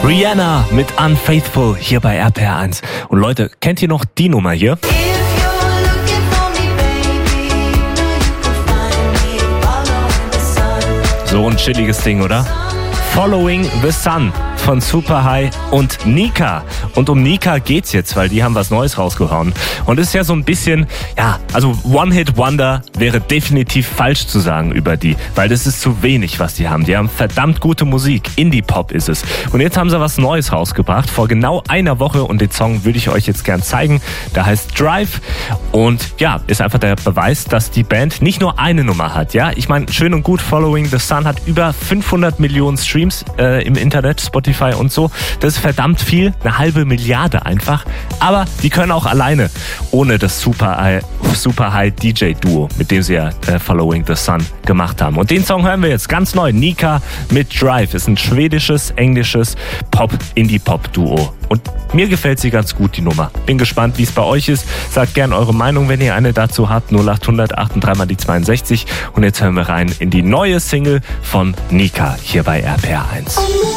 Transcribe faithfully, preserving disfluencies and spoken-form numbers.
Rihanna mit Unfaithful hier bei R P R eins. Und Leute, kennt ihr noch die Nummer hier? So ein chilliges Ding, oder? Following the Sun von Superhigh und Nika. Und um Nika geht's jetzt, weil die haben was Neues rausgehauen. Und es ist ja so ein bisschen, ja, also One-Hit-Wonder wäre definitiv falsch zu sagen über die, weil das ist zu wenig, was die haben. Die haben verdammt gute Musik. Indie-Pop ist es. Und jetzt haben sie was Neues rausgebracht, vor genau einer Woche. Und den Song würde ich euch jetzt gern zeigen. Der heißt Drive. Und ja, ist einfach der Beweis, dass die Band nicht nur eine Nummer hat. Ja, ich meine, schön und gut, Following the Sun hat über fünfhundert Millionen Streams äh, im Internet, Spotify und so. Das ist verdammt viel, eine halbe Milliarde einfach. Aber die können auch alleine, ohne das Super, Super High D J-Duo, mit dem sie ja äh, Following the Sun gemacht haben. Und den Song hören wir jetzt ganz neu. Nika mit Drive ist ein schwedisches, englisches Pop-Indie-Pop-Duo. Und mir gefällt sie ganz gut, die Nummer. Bin gespannt, wie es bei euch ist. Sagt gerne eure Meinung, wenn ihr eine dazu habt. null acht hundert achtunddreißig mal die zweiundsechzig. Und jetzt hören wir rein in die neue Single von Nika hier bei R P R eins.